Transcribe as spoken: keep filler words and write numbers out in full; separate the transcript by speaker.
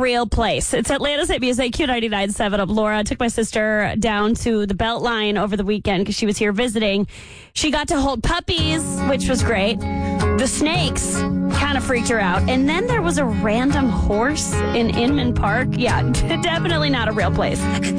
Speaker 1: real place. It's Atlanta's Hit Music, Q ninety-nine point seven up. Laura took my sister down to the Beltline over the weekend because she was here visiting. She got to hold puppies, which was great. The snakes kind of freaked her out. And then there was a random horse in Inman Park. Yeah, definitely not a real place.